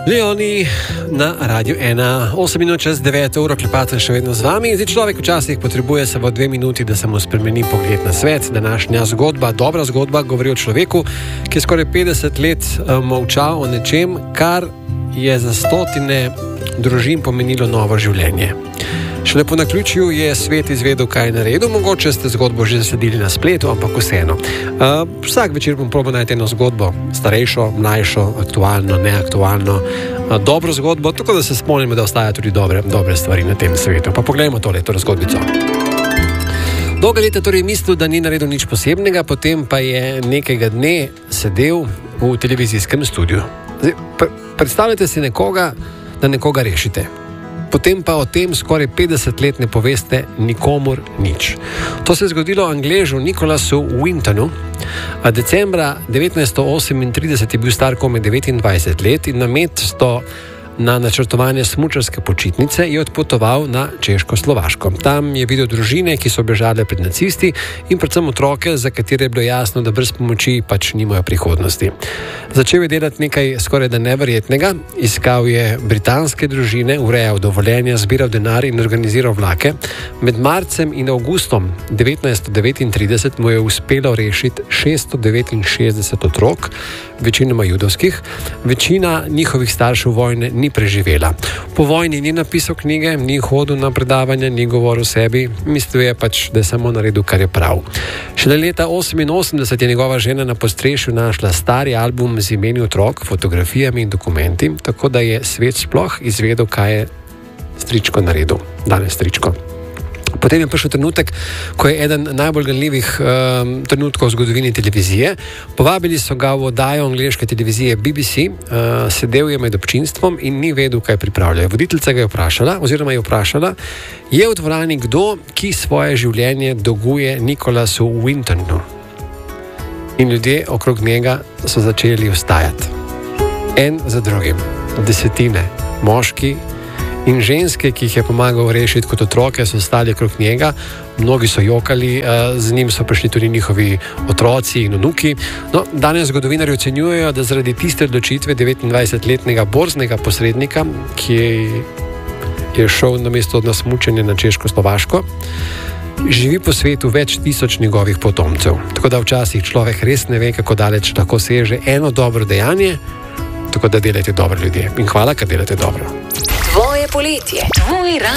Leoni na Radiu 1, 8 minut čez 9 uro, Klepaten še vedno z vami. Zdaj človek včasih potrebuje samo 2 minuti, da se mu spremeni pogled na svet. Današnja zgodba, dobra zgodba, govori o človeku, ki je skoraj 50 let molčal o nečem, kar je za stotine družin pomenilo novo življenje. Šele po naključju je svet izvedel, kaj je naredil. Mogoče ste zgodbo že zasledili na spletu, ampak vseeno. Vsak večer bom probal najti eno zgodbo, starejšo, mlajšo, aktualno, neaktualno, dobro zgodbo, tako da se spomnimo, da ostaja tudi dobre stvari na tem svetu. Pa poglejmo tole zgodbico. Dolga leta torej mislil, da ni naredil nič posebnega, potem pa je nekega dne sedel v televizijskem studiu. Zdaj, predstavljate si da nekoga rešite. Potem pa o tem skoraj 50 let ne poveste nikomur nič. To se je zgodilo Angležu Nicholaasu Wintonu. Decembra 1938 je bil star komaj 29 let in namesto na načrtovanje smučarske počitnice je odpotoval na Češko-Slovaško. Tam je videl družine, ki so bežale pred nacisti in predvsem otroke, za katere je bilo jasno, da brez pomoči pač nimajo prihodnosti. Začel je delati nekaj skoraj da neverjetnega. Iskal je britanske družine, urejal dovoljenja, zbiral denar in organiziral vlake. Med marcem in avgustom 1939 mu je uspelo rešiti 669 otrok, večinoma judovskih. Večina njihovih staršev vojne ni preživela. Po vojni ni napisal knjige, ni hodil na predavanja, ni govoril o sebi, mislil je pač, da je samo naredil, kar je prav. Šele leta 1988 je njegova žena na podstrešju našla stari album z imeni otrok, fotografijami in dokumenti, tako da je svet sploh izvedel, kaj je stričko naredil. Danes stričko. Potem je prišel trenutek, ko je eden najbolj ganljivih trenutkov v zgodovini televizije. Povabili so ga v oddajo angleške televizije BBC, sedel je med občinstvom in ni vedel, kaj pripravljajo. Voditeljica ga je vprašala, je v dvorani kdo, ki svoje življenje dolguje Nicholaasu Wintonu. In ljudje okrog njega so začeli vstajati. En za drugim. Desetine. Moški in ženske, ki jih je pomagal rešiti kot otroke, so stali okrog njega, mnogi so jokali, z njim so prišli tudi njihovi otroci in vnuki. No, danes zgodovinarji ocenjujejo, da zaradi tiste odločitve 29-letnega borznega posrednika, ki je šel namesto na smučanje na Češko-Slovaško, živi po svetu več tisoč njegovih potomcev. Tako da včasih človek res ne ve, kako daleč lahko seže eno dobro dejanje, tako da delajte dobro, ljudje. In hvala, ker delate dobro. Tvoje poletje, tvoj